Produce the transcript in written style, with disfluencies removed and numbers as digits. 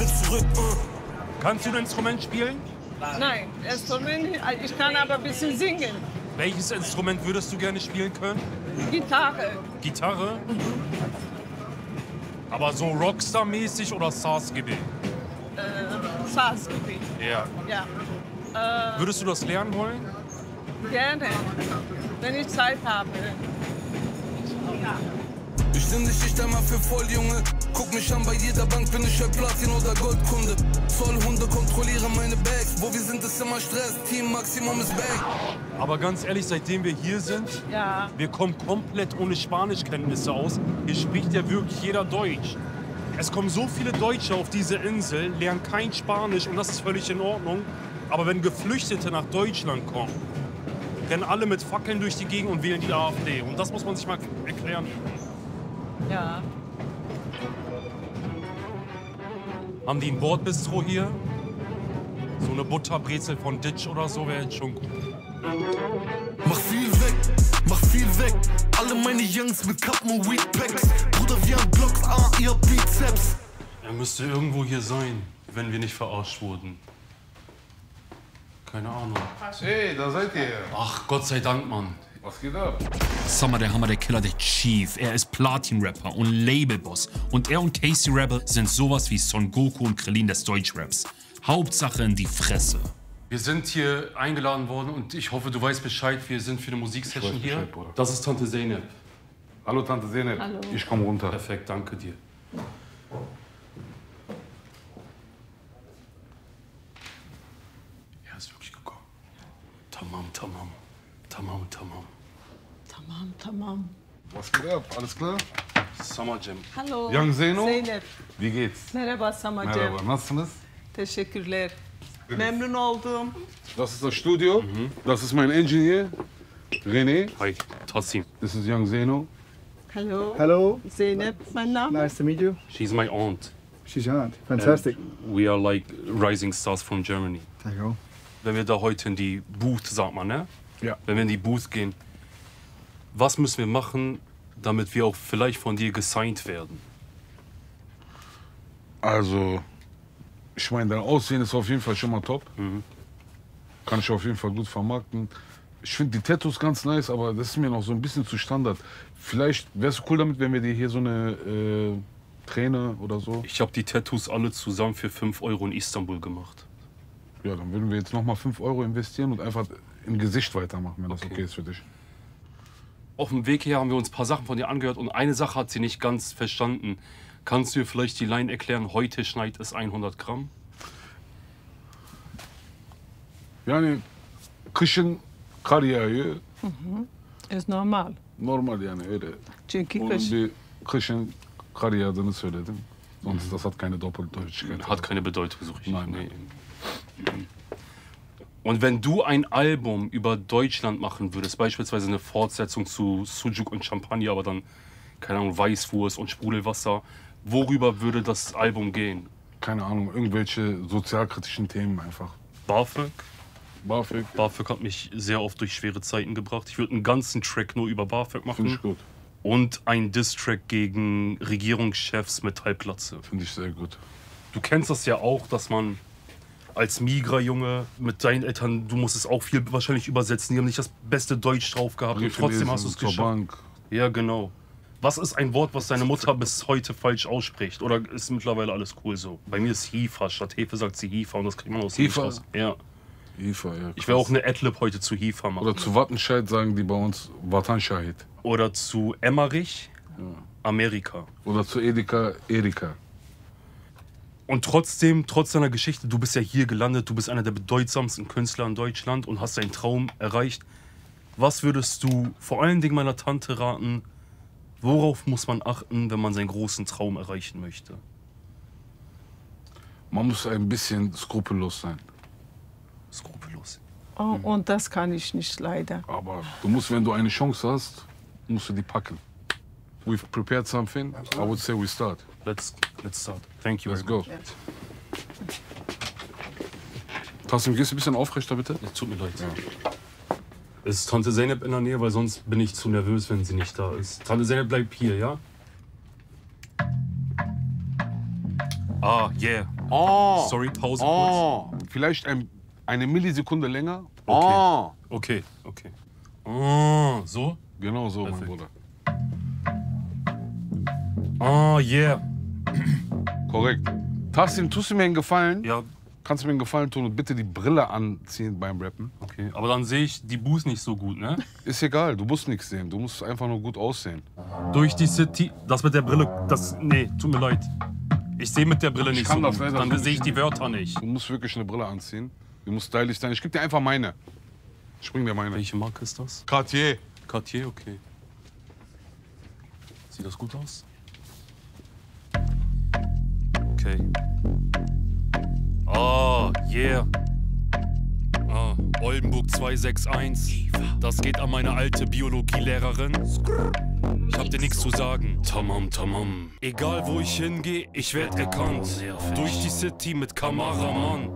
zurück. Kannst du ein Instrument spielen? Nein, Instrument, ich kann aber ein bisschen singen. Welches Instrument würdest du gerne spielen können? Gitarre. Gitarre? Aber so Rockstar-mäßig oder SARS-GB? SARS-Gebiet. Ja. Ja. Würdest du das lernen wollen? Gerne, wenn ich Zeit habe. Ja. Ich nimm dich nicht einmal für voll, Junge. Guck mich an, bei jeder Bank bin ich ein Platin- oder Goldkunde. Zollhunde kontrollieren meine Bags. Wo wir sind, ist immer Stress. Team Maximum ist back. Aber ganz ehrlich, seitdem wir hier sind, Ja. wir kommen komplett ohne Spanischkenntnisse aus. Hier spricht ja wirklich jeder Deutsch. Es kommen so viele Deutsche auf diese Insel, lernen kein Spanisch und das ist völlig in Ordnung. Aber wenn Geflüchtete nach Deutschland kommen, rennen alle mit Fackeln durch die Gegend und wählen die AfD. Und das muss man sich mal erklären. Ja. Haben die ein Bordbistro hier? So eine Butterbrezel von Ditch oder so wäre jetzt schon gut. Mach viel weg. Alle meine Jungs mit Kappen und Weedpacks. Bruder, wir haben Blocks, ihr Bizeps. Er müsste irgendwo hier sein, wenn wir nicht verarscht wurden. Keine Ahnung. Hey, da seid ihr. Ach, Gott sei Dank, Mann. Was geht ab? Summer, der Hammer, der Killer, der Chief. Er ist Platin-Rapper und Labelboss. Und er und Casey Rebel sind sowas wie Son Goku und Krillin des Deutschraps. Hauptsache in die Fresse. Wir sind hier eingeladen worden und ich hoffe, du weißt Bescheid. Wir sind für eine Musiksession Ich weiß hier. Bescheid, Bruder. Das ist Tante Zeynep. Hallo Tante Zeynep. Hallo. Ich komm runter. Perfekt, danke dir. Er ist wirklich gekommen. Tamam. Tamam. Was geht ab? Alles klar? Summer Jam. Hallo. Young Zeno. Zeynep. Wie geht's? Merhaba Samacem. Merhaba. Nasılsınız? Teşekkürler. Memnun oldum. Das ist das Studio. Das ist mein Engineer, René. Hi, Tassim. This is Young Zeno. Hallo. Hello, Zeynep, mein Name. nice to meet you. She's my aunt. She's on. Fantastic. We are like rising stars from Germany. There you go. Wenn wir da heute in die Booth, sagt man, ne? Ja. Wenn wir in die Booth gehen, was müssen wir machen, damit wir auch vielleicht von dir gesigned werden? Also, ich meine, dein Aussehen ist auf jeden Fall schon mal top. Kann ich auf jeden Fall gut vermarkten. Ich finde die Tattoos ganz nice, aber das ist mir noch so ein bisschen zu Standard. Vielleicht wäre es cool damit, wenn wir dir hier so eine Träne oder so. Ich habe die Tattoos alle zusammen für 5 Euro in Istanbul gemacht. Ja, dann würden wir jetzt noch mal 5 Euro investieren und einfach im Gesicht weitermachen, wenn das okay ist für dich. Auf dem Weg her haben wir uns ein paar Sachen von dir angehört und eine Sache hat sie nicht ganz verstanden. Kannst du ihr vielleicht die Line erklären, heute schneit es 100 Gramm? Yani kışın kar yağıyor. Ist normal. Normal yani öyle. Çünkü Onun kış. bir kışın kar yağdığını söyledim. Sonst das hat keine Doppeldeutschigkeit. Hat keine Bedeutung so richtig. Nein. Nee. Und wenn du ein Album über Deutschland machen würdest, beispielsweise eine Fortsetzung zu Sujuk und Champagner, aber dann, keine Ahnung, Weißwurst und Sprudelwasser, worüber würde das Album gehen? Keine Ahnung, irgendwelche sozialkritischen Themen einfach. BAföG? BAföG, BAföG hat mich sehr oft durch schwere Zeiten gebracht. Ich würde einen ganzen Track nur über BAföG finde machen. ich gut. Und ein Diss-Track gegen Regierungschefs mit Halbglatze. Finde ich sehr gut. Du kennst das ja auch, dass man als Migra-Junge mit deinen Eltern, du musst es auch viel wahrscheinlich übersetzen, die haben nicht das beste Deutsch drauf gehabt und trotzdem hast du es zur geschafft. Bank. Ja, genau. Was ist ein Wort, was deine Mutter bis heute falsch ausspricht? Oder ist mittlerweile alles cool so? Bei mir ist Hifa, statt Hefe sagt sie Hifa und das kriegt man aus dem Hifa? raus. Ja. IFA, ja. Ich will auch eine Adlib heute zu Hifa machen. Oder zu Wattenscheid sagen die bei uns Vatanschahid. Oder zu Emmerich, Amerika. Oder zu Edeka, Erika. Und trotzdem, trotz deiner Geschichte, du bist ja hier gelandet, du bist einer der bedeutsamsten Künstler in Deutschland und hast deinen Traum erreicht. Was würdest du vor allen Dingen meiner Tante raten, worauf muss man achten, wenn man seinen großen Traum erreichen möchte? Man muss ein bisschen skrupellos sein. Skrupellos. Oh, und das kann ich nicht leider. Aber du musst, wenn du eine Chance hast, musst du die packen. We've prepared something. I would say we start. Let's start. Thank you. Let's go. Tassim, gehst du ein bisschen aufrechter, bitte? Es tut mir leid. Ist Tante Zeynep in der Nähe, weil sonst bin ich zu nervös, wenn sie nicht da ist. Tante Zeynep bleibt hier, ja? Ah, yeah. Oh. Sorry, Pause kurz. Oh. Vielleicht eine Millisekunde länger. Okay. Oh. Okay, okay. Oh, so? Genau so, Perfekt. mein Bruder. Oh, yeah. Korrekt. Tassim, tust du mir einen Gefallen? Ja, Kannst du mir einen Gefallen tun und bitte die Brille anziehen beim Rappen? okay. Aber dann sehe ich die Boos nicht so gut, ne? Ist egal, du musst nichts sehen. Du musst einfach nur gut aussehen. Durch die City. Das mit der Brille, das. Nee, tut mir leid. Ich sehe mit der Brille nicht so kann das gut. leider Dann so sehe ich nicht. die Wörter nicht. Du musst wirklich eine Brille anziehen. Die muss stylisch sein. Ich gebe dir einfach meine. Ich bring dir meine. Welche Marke ist das? Cartier. Cartier, okay. Sieht das gut aus? Okay. Oh, yeah. Ah, Oldenburg 261. Das geht an meine alte Biologielehrerin. Ich hab dir nichts zu sagen. Tamam, tamam. Egal wo ich hingehe, ich werd erkannt. Durch die City mit Kameramann.